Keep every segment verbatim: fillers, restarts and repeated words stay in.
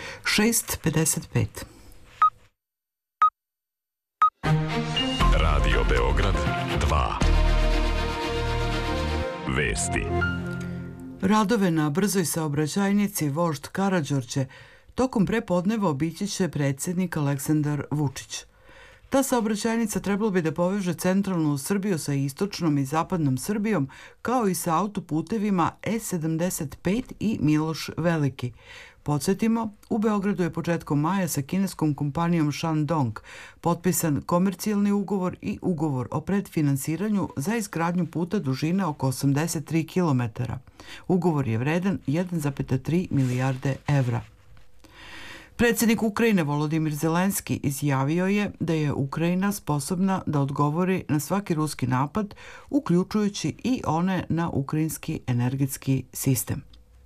šest pedeset pet. Radio Beograd dva. Vesti. Radove na brzoj saobraćajnici Vožd Karađorđe tokom prepodneva obići će predsjednik Aleksandar Vučić. Ta saobraćajnica trebalo bi da poveže centralnu Srbiju sa istočnom i zapadnom Srbijom, kao i sa autoputevima E sedamdeset pet i Miloš Veliki. Podsjetimo, u Beogradu je početkom maja sa kineskom kompanijom Shandong potpisan komercijalni ugovor i ugovor o predfinansiranju za izgradnju puta dužine oko osamdeset tri kilometara. Ugovor je vredan jedan zarez tri milijarde evra. Predsjednik Ukrajine Volodimir Zelenski izjavio je da je Ukrajina sposobna da odgovori na svaki ruski napad, uključujući i one na ukrajinski energetski sistem.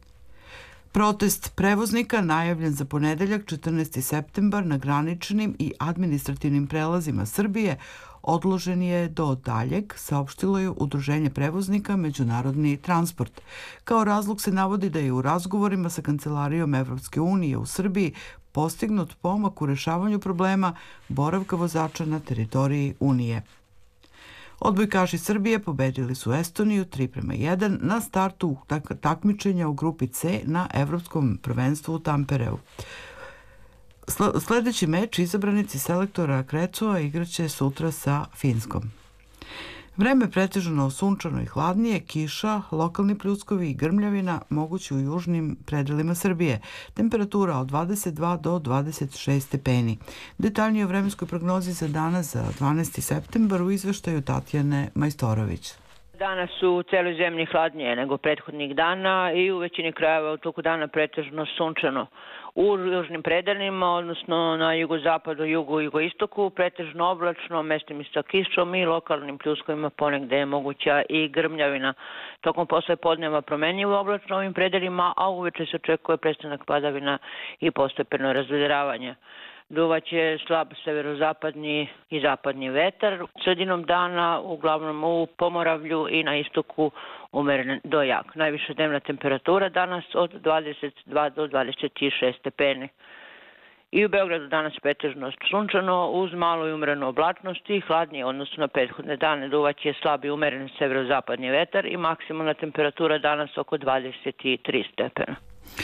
Protest prevoznika najavljen za ponedeljak četrnaesti septembar na graničnim i administrativnim prelazima Srbije odložen je do daljeg, saopštilo je Udruženje prevoznika Međunarodni transport. Kao razlog se navodi da je u razgovorima sa Kancelarijom Evropske unije u Srbiji postignut pomak u rešavanju problema boravka vozača na teritoriji Unije. Odbojkaši Srbije pobedili su Estoniju tri prema jedan na startu tak- takmičenja u grupi C na Evropskom prvenstvu u Tampereu. Sl- Sljedeći meč izabranici selektora Krecova igraće sutra sa Finskom. Vreme pretežno sunčano i hladnije, kiša, lokalni pljuskovi i grmljavina mogući u južnim predelima Srbije. Temperatura od dvadeset dva do dvadeset šest stepeni. Detaljnije o vremenskoj prognozi za danas za dvanaesti septembar u izveštaju Tatjane Majstorović. Danas su u celoj zemlji hladnije nego prethodnih dana i u većini krajeva u toku dana pretežno sunčano. U južnim predelima, odnosno na jugozapadu, jugu i jugoistoku, pretežno oblačno, mestima sa kišom i lokalnim pljuskovima ponegde je moguća i grmljavina. Tokom posle podneva promenljivo oblačno ovim predelima, a uveče se očekuje prestanak padavina i postepeno razvederavanje. Duvaće slab severozapadni i zapadni vetar. Sredinom dana uglavnom u Pomoravlju i na istoku umeren do jak. Najviša dnevna temperatura danas od dvadeset dva do dvadeset šest stepeni. I u Beogradu danas pretežno sunčano uz malo i umerenu oblačnost i hladnije odnosno na prethodne dane. Duvaće slab i umeren severozapadni vetar i maksimalna temperatura danas oko dvadeset tri stepena.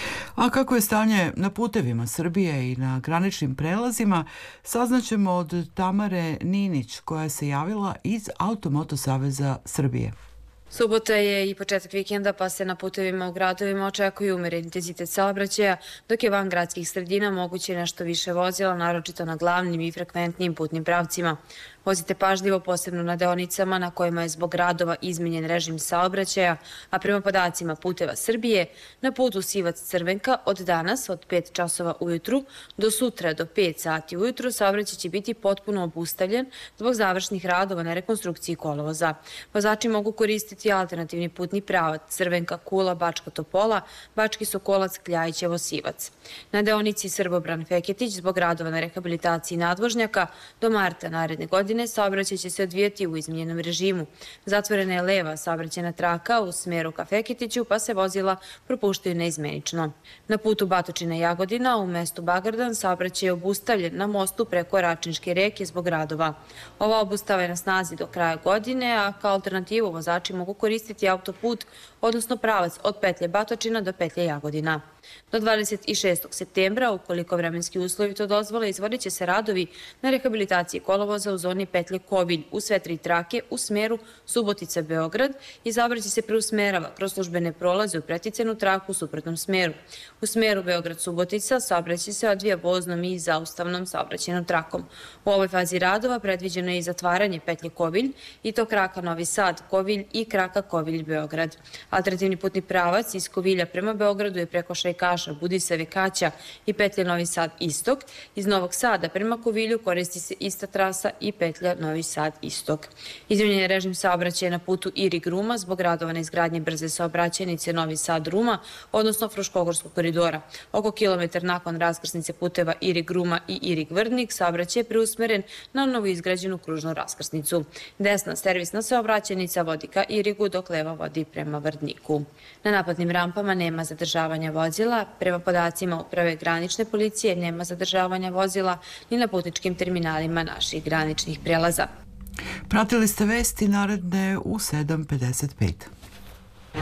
A kako je stanje na putevima Srbije i na graničnim prelazima, saznaćemo od Tamare Ninić, koja se javila iz Automoto saveza Srbije. Subota je i početak vikenda, pa se na putevima u gradovima očekuje umeren intenzitet saobraćaja, dok je van gradskih sredina moguće nešto više vozila, naročito na glavnim i frekventnim putnim pravcima. Vozite pažljivo, posebno na deonicama na kojima je zbog radova izmenjen režim saobraćaja, a prema podacima Puteva Srbije, na putu Sivac-Crvenka od danas od pet časova ujutru do sutra do pet sati ujutru saobraćaj će biti potpuno obustavljen zbog završnih radova na rekonstrukciji kolovoza. Vozači mogu koristiti alternativni putni pravac Crvenka-Kula, Bačka Topola, Bački Sokolac, Kljajićevo-Sivac. Na deonici Srbobran-Feketić zbog radova na rehabilitaciji nadvožnjaka do marta naredne godine saobraćaj će se odvijati u izmenjenom režimu. Zatvorena je leva saobraćajna traka u smeru ka Feketiću, pa se vozila propuštaju neizmenično. Na putu Batočina-Jagodina u mestu Bagardan saobraćaj je obustavljen na mostu preko Račinške reke zbog radova. Ova obustava je na snazi do kraja godine, a kao alternativu vozači mogu koristiti autoput, odnosno pravac od petlje Batočina do petlje Jagodina. Do dvadeset šestog septembra, ukoliko vremenski uslovi to dozvole, izvodit će se radovi na rehabilitaciji kolovoza u zoni petlje Kovilj u sve tri trake u smeru Subotica-Beograd i saobraćaj se preusmerava kroz službene prolaze u preticenu traku u suprotnom smeru. U smeru Beograd-Subotica saobraćaj se odvija voznom i zaustavnom saobraćajnom trakom. U ovoj fazi radova predviđeno je i zatvaranje petlje Kovilj i to kraka Novi Sad, Kovilj i kraka Kovilj-Beograd. Alternativni putni pravac iz Kovilja prema Beogradu je preko Šajkaša, Budisave, Kaća i petlja Novi Sad Istok. Iz Novog Sada prema Kovilju koristi se ista trasa i petlja Novi Sad Istok. Izmenjen je režim saobraćaja na putu Irig-Ruma zbog radova na izgradnji brze saobraćajnice Novi Sad-Ruma, odnosno Fruškogorskog koridora. Oko kilometar nakon raskrsnice puteva Irig-Ruma i Irig-Vrdnik saobraćaj je preusmeren na novo izgrađenu kružnu raskrsnicu. Desna servisna saobraćajnica vodi ka Irigu, dok leva vodi prema Vrdniku. Na naplatnim rampama nema zadržavanja vozila vozila. Prema podacima Uprave granične policije nema zadržavanja vozila ni na putničkim terminalima naših graničnih prelaza. Pratili ste vesti naredne u sedam pedeset pet.